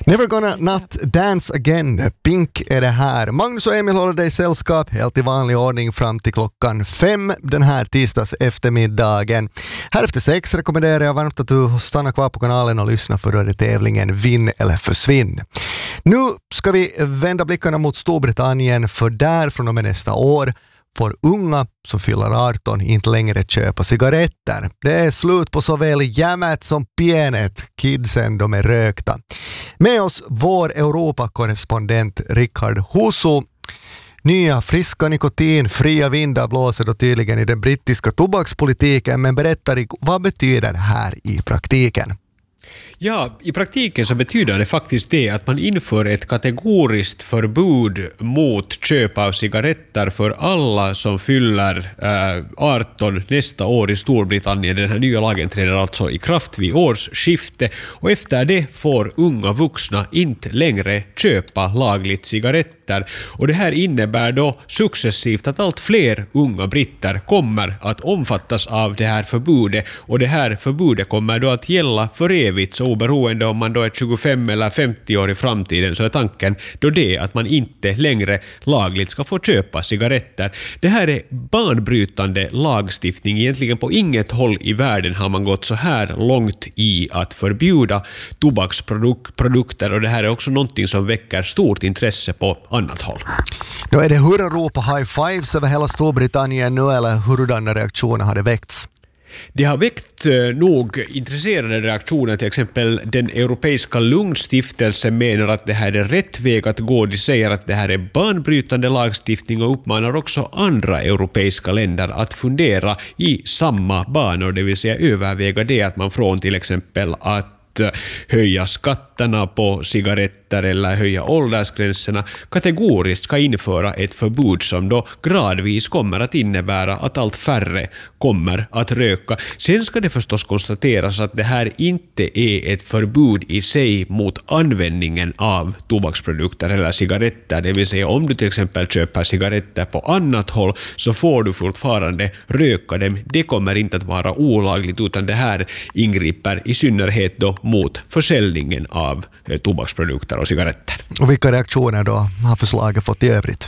Never gonna not dance again. Pink är det här. Magnus och Emil håller dig sällskap helt i vanlig ordning fram till klockan 5 den här tisdags eftermiddagen. Här efter 6 rekommenderar jag varmt att du stannar kvar på kanalen och lyssnar för då är det tävlingen Vinn eller försvinn. Nu ska vi vända blickarna mot Storbritannien, för där från och med nästa år får unga som fyller 18 inte längre köpa cigaretter. Det är slut på såväl jämmet som pienet. Kidsen, de är rökta. Med oss vår Europakorrespondent Rickard Husu. Nya friska nikotinfria vindar blåser då tydligen i den brittiska tobakspolitiken, men berättar vad betyder det här i praktiken? Ja, i praktiken så betyder det faktiskt det att man inför ett kategoriskt förbud mot köp av cigaretter för alla som fyller 18 nästa år i Storbritannien. Den här nya lagen träder alltså i kraft vid årsskifte, och efter det får unga vuxna inte längre köpa lagligt cigaretter. Och det här innebär då successivt att allt fler unga britter kommer att omfattas av det här förbudet, och det här förbudet kommer då att gälla för evigt. Så oberoende om man då är 25 eller 50 år i framtiden, så är tanken då det att man inte längre lagligt ska få köpa cigaretter. Det här är banbrytande lagstiftning. Egentligen på inget håll i världen har man gått så här långt i att förbjuda tobaksprodukter, och det här är också någonting som väcker stort intresse på annat håll. Då är det hurrarop och high fives över hela Storbritannien nu, eller hurdana reaktioner har det väckts? Det har väckt nog intresserade reaktioner. Till exempel den europeiska Lundstiftelsen menar att det här är rätt väg att gå. De säger att det här är banbrytande lagstiftning och uppmanar också andra europeiska länder att fundera i samma banor, det vill säga överväga det att man från till exempel att höja skatterna på cigaretter eller höja åldersgränserna kategoriskt ska införa ett förbud som då gradvis kommer att innebära att allt färre kommer att röka. Sen ska det förstås konstateras att det här inte är ett förbud i sig mot användningen av tobaksprodukter eller cigaretter. Det vill säga om du till exempel köper cigaretter på annat håll så får du fortfarande röka dem. Det kommer inte att vara olagligt, utan det här ingriper i synnerhet då mot försäljningen av tobaksprodukter och cigaretter. Och vilka reaktioner då har förslaget fått i övrigt?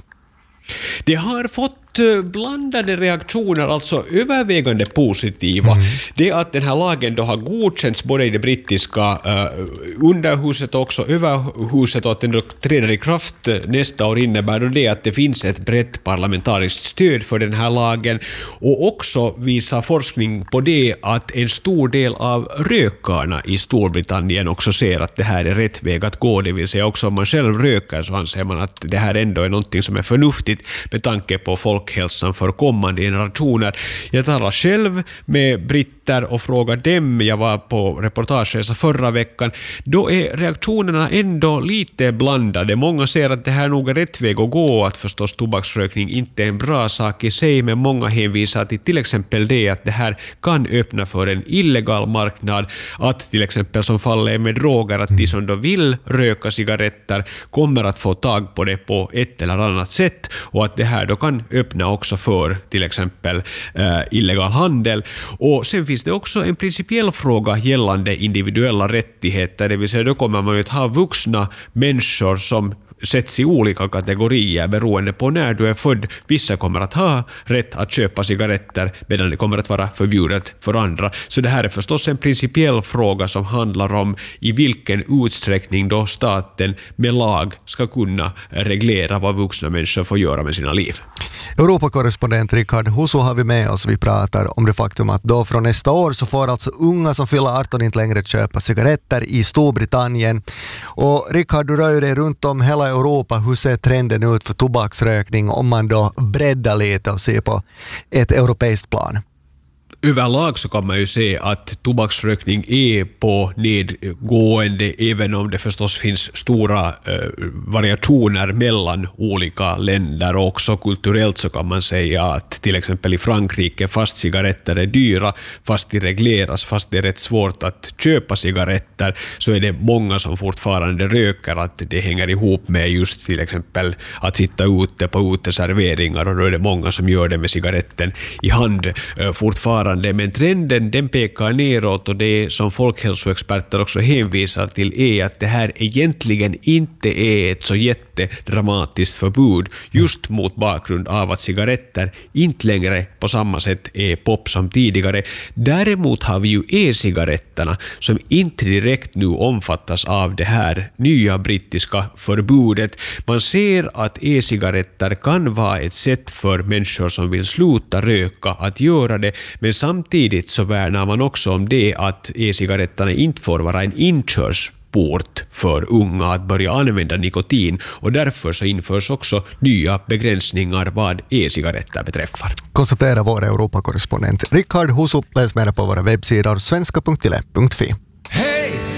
Det har fått blandade reaktioner, alltså övervägande positiva. Det att den här lagen då har godkänts både i det brittiska underhuset och också överhuset, och att den då träder i kraft nästa år innebär då det att det finns ett brett parlamentariskt stöd för den här lagen, och också visar forskning på det att en stor del av rökarna i Storbritannien också ser att det här är rätt väg att gå. Det vill säga också om man själv röker så anser man att det här ändå är någonting som är förnuftigt med tanke på folkhälsan för kommande generationer. Jag talar själv med britter och frågar dem. Jag var på reportageresa förra veckan. Då är reaktionerna ändå lite blandade. Många ser att det här nog är rätt väg att gå, att förstås tobaksrökning inte är en bra sak i sig, men många hänvisar till exempel det att det här kan öppna för en illegal marknad, att till exempel som fallet med droger, att de som då vill röka cigaretter kommer att få tag på det på ett eller annat sätt, och att det här då kan öppna också för till exempel illegal handel. Och sen finns det också en principiell fråga gällande individuella rättigheter, det vill säga då kommer man ju att ha vuxna människor som sätts i olika kategorier beroende på när du är född. Vissa kommer att ha rätt att köpa cigaretter medan det kommer att vara förbjudet för andra. Så det här är förstås en principiell fråga som handlar om i vilken utsträckning då staten med lag ska kunna reglera vad vuxna människor får göra med sina liv. Europakorrespondent Rickard Husu har vi med oss. Vi pratar om det faktum att då från nästa år så får alltså unga som fyller 18 inte längre köpa cigaretter i Storbritannien. Och Rickard, du rör dig runt om hela Europa. Hur ser trenden ut för tobaksrökning om man då breddar lite och ser på ett europeiskt plan? Överlag så kan man ju se att tobaksrökning är på nedgående, även om det förstås finns stora variationer mellan olika länder, och också kulturellt så kan man säga att till exempel i Frankrike fast cigaretter är dyra, fast det regleras, fast det är rätt svårt att köpa cigaretter, så är det många som fortfarande röker, att det hänger ihop med just till exempel att sitta ute på uteserveringar, och då är det många som gör det med cigaretten i hand fortfarande. fortfarande, men trenden den pekar neråt, och det som folkhälsoexperter också hänvisar till är att det här egentligen inte är ett så jättedramatiskt förbud just mot bakgrund av att cigaretter inte längre på samma sätt är pop som tidigare. Däremot har vi ju e-cigaretterna som inte direkt nu omfattas av det här nya brittiska förbudet. Man ser att e-cigaretter kan vara ett sätt för människor som vill sluta röka att göra det, men samtidigt så värnar man också om det att e-cigaretterna inte får vara en inkörsport för unga att börja använda nikotin, och därför så införs också nya begränsningar vad e-cigaretter beträffar. Konstaterar vår Europakorrespondent Rickard Husu. Läs mer på våra webbsidor svenska.yle.fi.